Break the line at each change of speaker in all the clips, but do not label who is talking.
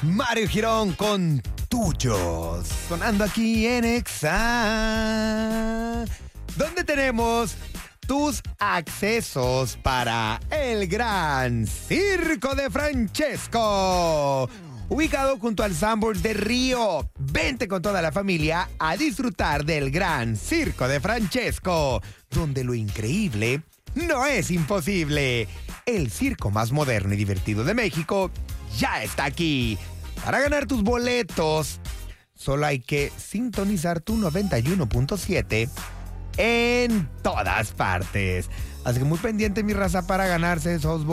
Mario Girón con Tuyos, sonando aquí en Exa, donde tenemos tus accesos para el Gran Circo de Francesco, ubicado junto al Sanborns de Río. Vente con toda la familia a disfrutar del Gran Circo de Francesco, donde lo increíble no es imposible. El circo más moderno y divertido de México ya está aquí. Para ganar tus boletos, solo hay que sintonizar tu 91.7 en todas partes. Así que muy pendiente, mi raza, para ganarse esos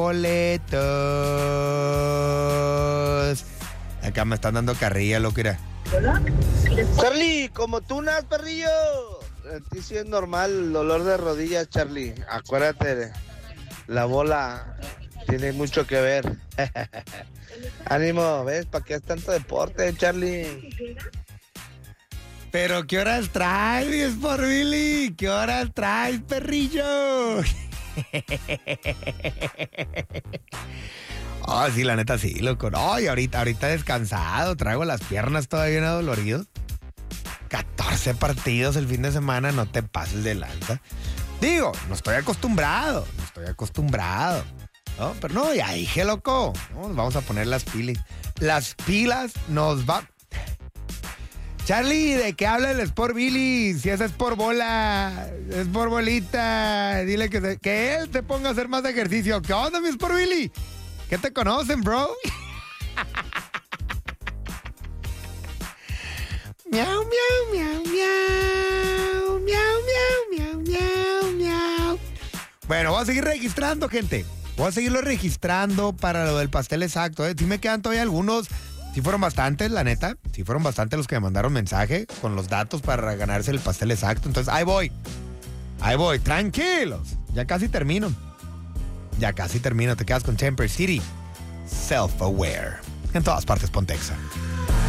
boletos. Acá me están dando carrilla, loquera.
Charlie, como tú nas, perrillo. A ti sí es normal el dolor de rodillas, Charlie. Acuérdate, la bola tiene mucho que ver. Ánimo, ¿ves? ¿Para qué es tanto deporte, Charlie?
Pero, ¿qué horas traes, mi Sport Billy? ¿Qué horas traes, perrillo? Oh, sí, la neta sí, loco. No, y ahorita descansado, traigo las piernas todavía adoloridas. 14 partidos el fin de semana, no te pases de lanza. Digo, no estoy acostumbrado. ¿No? Pero no, ya dije, loco. No, nos vamos a poner las pilas. Las pilas nos va... Charlie, ¿de qué habla el Sport Billy? Si esa es por bola, es por bolita. Dile que él te ponga a hacer más ejercicio. ¿Qué onda, mi Sport Billy? ¿Qué te conocen, bro? Miau, miau, miau, miau, miau, miau, miau, miau, miau. Bueno, voy a seguir registrando, gente. Voy a seguirlo registrando para lo del pastel exacto. Sí me quedan todavía algunos. Sí fueron bastantes, la neta. Sí fueron bastantes los que me mandaron mensaje con los datos para ganarse el pastel exacto. Entonces, ahí voy. Tranquilos. Ya casi termino. Te quedas con Temper City. Self-aware. En todas partes, Pontexa.